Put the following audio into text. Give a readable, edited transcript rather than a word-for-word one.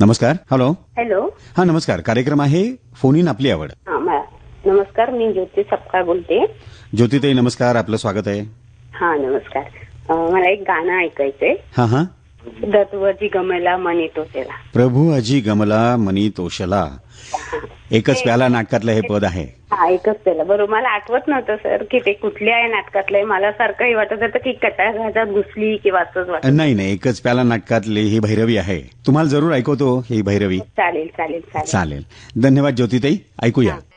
नमस्कार. Hello. Hello. हा नमस्कार. कार्यक्रम आहे फोन इन आपली आवड. नमस्कार, मी ज्योती सपकाळ बोलते. ज्योतिताई नमस्कार, आपलं स्वागत आहे. हा नमस्कार. मला एक गाणं ऐकायचंय. हा हा. दत्वजी गमला मनी तोषला. प्रभू अजी गमला मनी तोषला. एकच प्याला नाटकातलं हे पद आहे. हा एकच त्याला बरोबर. मला आठवत नव्हतं सर की ते कुठल्या आहे नाटकातलंय. मला सारखंही वाटत होतं की कटाघातात घुसली की वाचच वाटत. नाही, एकच प्याला नाटकातली ही भैरवी आहे. तुम्हाला जरूर ऐकवतो ही भैरवी. चालेल चालेल चालेल. चालेल. धन्यवाद ज्योतिताई. ऐकूया.